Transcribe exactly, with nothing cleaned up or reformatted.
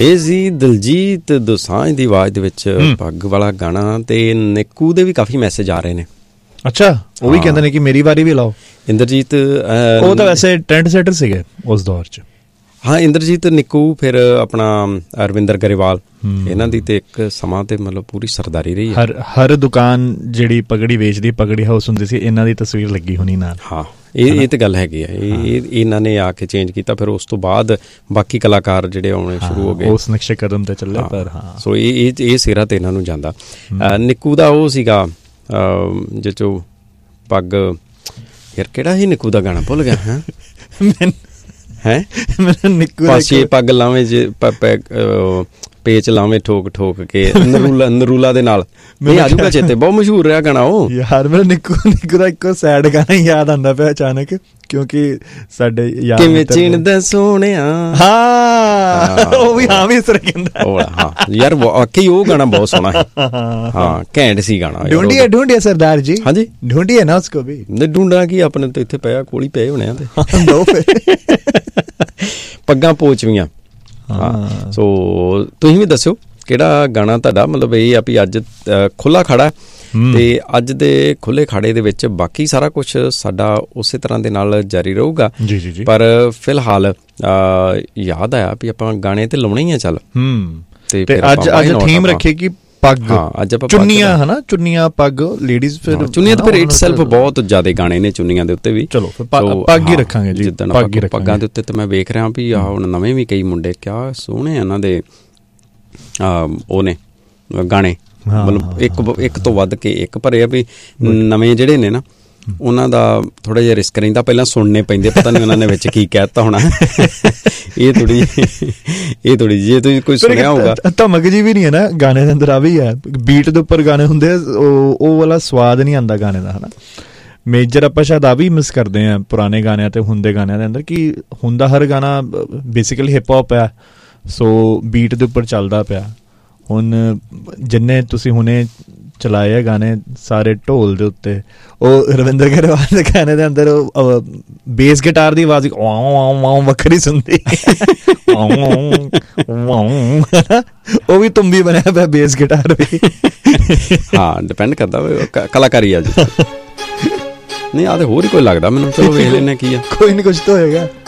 ਇਹ ਸੀ ਦਿਲਜੀਤ ਦੋਸਾਂਝ ਦੀ ਆਵਾਜ਼ ਦੇ ਵਿੱਚ ਪੱਗ ਵਾਲਾ ਗਾਣਾ। ਤੇ ਨਿੱਕੂ ਦੇ ਵੀ ਕਾਫੀ ਮੈਸੇਜ ਆ ਰਹੇ ਨੇ। ਅੱਛਾ, ਉਹ ਵੀ ਕਹਿੰਦੇ ਨੇ ਕਿ ਮੇਰੀ ਵਾਰੀ ਵੀ ਲਾਓ। ਇੰਦਰਜੀਤ ਉਹ ਤਾਂ ਵੈਸੇ ਟ੍ਰੈਂਡ ਸੈਟਰ ਸੀਗੇ ਉਸ ਦੌਰ 'ਚ। ਹਾਂ, ਇੰਦਰਜੀਤ, ਨਿੱਕੂ, ਫਿਰ ਆਪਣਾ ਅਰਵਿੰਦਰ ਗਰੇਵਾਲ, ਇਹਨਾਂ ਦੀ ਤੇ ਇੱਕ ਸਮਾਂ ਤੇ ਮਤਲਬ ਪੂਰੀ ਸਰਦਾਰੀ ਰਹੀ। ਹਰ ਹਰ ਦੁਕਾਨ ਜਿਹੜੀ ਪਗੜੀ ਵੇਚਦੀ, ਪਗੜੀ ਹਾਊਸ ਹੁੰਦੀ ਸੀ, ਇਹਨਾਂ ਦੀ ਤਸਵੀਰ ਲੱਗੀ ਹੋਣੀ ਨਾਲ। ਹਾਂ, ਇਹ ਇਹ ਤੇ ਗੱਲ ਹੈਗੀ ਆ। ਇਹ ਇਹਨਾਂ ਨੇ ਆ ਕੇ ਚੇਂਜ ਕੀਤਾ। ਫਿਰ ਉਸ ਤੋਂ ਬਾਅਦ ਬਾਕੀ ਕਲਾਕਾਰ ਜਿਹੜੇ ਆਉਣੇ ਸ਼ੁਰੂ ਹੋ ਗਏ, ਉਸ ਨਕਸ਼ੇ ਕਦਮ ਤੇ ਚੱਲੇ। ਪਰ ਹਾਂ, ਸੋ ਇਹ ਇਹ ਇਹ ਸਿਰਾ ਤੇ ਇਹਨਾਂ ਨੂੰ ਜਾਂਦਾ। ਨਿੱਕੂ ਦਾ ਉਹ ਸੀਗਾ ਜਿਹ ਚੋਂ ਪੱਗ, ਯਾਰ ਕਿਹੜਾ ਸੀ ਨਿੱਕੂ ਦਾ ਗਾਣਾ, ਭੁੱਲ ਗਿਆ। ਹੈਂ ਹੈਂ ਨਿੱਕੂ ਪਾਸੇ ਪੱਗ ਲਾਵੇਂ ਜੇ ਪੇਚ ਲਾਵੇਂ ਠੋਕ ਠੋਕ ਕੇ, ਨਰੂਲਾ ਨਰੂਲਾ ਦੇ ਨਾਲ। ਇਹ ਆਜੂਗਾ ਚੇਤੇ, ਬਹੁਤ ਮਸ਼ਹੂਰ ਰਿਹਾ ਗਾਣਾ ਉਹ। ਯਾਰ ਮੇਰਾ ਨਿੱਕੂ ਨਿੱਕੂ ਦਾ ਇੱਕੋ ਸੈਡ ਗਾਣਾ ਯਾਦ ਆਉਂਦਾ ਪਿਆ ਅਚਾਨਕ, ਕਿਉਂਕਿ ਸਾਡੇ ਯਾਰ ਕਿਵੇਂ ਚਿਣਦਾ ਸੋਹਣਿਆ। ਹਾਂ, ਉਹ ਵੀ ਹਾਂ ਵੀ ਇਸ ਤਰ੍ਹਾਂ ਕਹਿੰਦਾ। ਹਾਂ ਯਾਰ, ਵਾਕਈ ਉਹ ਗਾਣਾ ਬਹੁਤ ਸੋਹਣਾ ਹੈ। ਹਾਂ, ਘੈਂਟ ਸੀ ਗਾਣਾ। ਢੂੰਢੀਏ ਢੂੰਢੀਏ ਸਰਦਾਰ ਜੀ। ਹਾਂਜੀ, ਢੂੰਢੀਏ ਨਾ ਉਸਕੋ ਵੀ। ਢੂੰਢਣਾ ਕੀ, ਆਪਣੇ ਤੋਂ ਇੱਥੇ ਪਿਆ, ਕੋਲ ਹੀ ਪਏ ਹੋਣੇ ਆ। ਪੱਗਾਂ ਪੋਚਵੀਆਂ। ਹਾਂ, ਸੋ ਤੁਸੀਂ ਵੀ ਦੱਸਿਓ ਕਿਹੜਾ ਗਾਣਾ ਤੁਹਾਡਾ ਮਤਲਬ ਇਹ ਆ ਵੀ ਅੱਜ ਖੁੱਲ੍ਹਾ ਖਾੜਾ, ਤੇ ਅੱਜ ਦੇ ਖੁੱਲ੍ਹੇ ਖਾੜੇ ਦੇ ਵਿੱਚ ਬਾਕੀ ਸਾਰਾ ਕੁਛ ਸਾਡਾ ਉਸੇ ਤਰ੍ਹਾਂ ਦੇ ਨਾਲ ਜਾਰੀ ਰਹੂਗਾ। ਜੀ ਜੀ ਜੀ। ਪਰ ਫਿਲਹਾਲ ਯਾਦ ਆਇਆ ਵੀ ਆਪਾਂ ਗਾਣੇ ਤੇ ਲਾਉਣੇ ਹੀ ਆ। ਚੱਲ ਤੇ ਅੱਜ ਅੱਜ ਥੀਮ ਰੱਖੇ ਕਿ ਪੱਗ, ਅੱਜ ਆਪਾਂ ਚੁੰਨੀਆਂ, ਹਨਾ, ਚੁੰਨੀਆਂ ਪੱਗ ਲੇਡੀਜ਼। ਫਿਰ ਚੁੰਨੀਆਂ ਤਾਂ ਫਿਰ ਇਟ ਸੈਲਫ ਬਹੁਤ ਜ਼ਿਆਦਾ ਗਾਣੇ ਨੇ ਚੁੰਨੀਆਂ ਦੇ ਉੱਤੇ ਵੀ। ਚਲੋ ਪੱਗ ਹੀ ਰੱਖਾਂਗੇ ਜੀ। ਜਿੱਦਾਂ ਪੱਗਾਂ ਦੇ ਉੱਤੇ ਤੇ ਮੈਂ ਵੇਖ ਰਿਹਾ ਵੀ ਆਹ ਹੁਣ ਨਵੇਂ ਵੀ ਕਈ ਮੁੰਡੇ ਕਿਆ ਸੋਹਣੇ ਇਹਨਾਂ ਦੇ ਉਹ ਨੇ ਗਾਣੇ, ਮਤਲਬ ਇੱਕ ਇੱਕ ਤੋਂ ਵੱਧ ਕੇ ਇੱਕ। ਪਰ ਇਹ ਵੀ ਨਵੇਂ ਜਿਹੜੇ ਨੇ ਨਾ, ਉਹਨਾਂ ਦਾ ਥੋੜਾ ਜਿਹਾ ਰਿਸਕ ਰਹਿੰਦਾ, ਪਹਿਲਾਂ ਸੁਣਨੇ ਪੈਂਦੇ, ਪਤਾ ਨਹੀਂ ਉਹਨਾਂ ਨੇ ਵਿੱਚ ਕੀ ਕਹਿ ਦਿੱਤਾ ਹੋਣਾ। ਇਹ ਥੋੜੀ ਇਹ ਥੋੜੀ ਜੇ ਤੁਸੀਂ ਕੋਈ ਸੁਣਿਆ ਹੋਊਗਾ। ਧਮਕ ਜੀ ਵੀ ਨਹੀਂ ਹੈ ਨਾ ਗਾਣੇ ਦੇ ਅੰਦਰ, ਆ ਵੀ ਹੈ ਬੀਟ ਦੇ ਉੱਪਰ ਗਾਣੇ ਹੁੰਦੇ, ਉਹ ਵਾਲਾ ਸਵਾਦ ਨਹੀਂ ਆਉਂਦਾ ਗਾਣੇ ਦਾ, ਹਨਾ। ਮੇਜਰ ਆਪਾਂ ਸ਼ਾਇਦ ਆ ਵੀ ਮਿਸ ਕਰਦੇ ਹਾਂ ਪੁਰਾਣੇ ਗਾਣਿਆਂ ਤੇ ਹੁੰਦੇ ਗਾਣਿਆਂ ਦੇ ਅੰਦਰ, ਕਿ ਹੁੰਦਾ ਹਰ ਗਾਣਾ ਬੇਸਿਕਲੀ ਹਿਪ ਹੋਪ ਹੈ, ਸੋ ਬੀਟ ਦੇ ਉੱਪਰ ਚੱਲਦਾ ਪਿਆ। ਹੁਣ ਜਿੰਨੇ ਤੁਸੀਂ ਹੁਣੇ ਚਲਾਏ ਆ ਗਾਣੇ ਸਾਰੇ ਢੋਲ ਦੇ ਉੱਤੇ, ਉਹ ਰਵਿੰਦਰ ਗਰੇਵਾਲ ਦੇ ਗਾਣੇ ਦੇ ਅੰਦਰ ਬੇਸ ਗਿਟਾਰ ਦੀ ਆਵਾਜ਼ ਵੱਖਰੀ ਸੁਣਦੀ, ਉਹ ਵੀ ਤੁੰਬੀ ਬਣਿਆ ਪਿਆ ਬੇਸ ਗਿਟਾਰ ਵੀ। ਹਾਂ, ਡਿਪੈਂਡ ਕਰਦਾ ਕਲਾਕਾਰੀ ਆ ਜੀ। ਨਹੀਂ, ਆਹ ਤੇ ਹੋਰ ਹੀ ਕੋਈ ਲੱਗਦਾ ਮੈਨੂੰ। ਚਲੋ ਵੇਖ ਲੈਂਦੇ ਕੀ ਆ। ਕੋਈ ਨਹੀਂ, ਕੁਛ ਤਾਂ ਹੋਏਗਾ।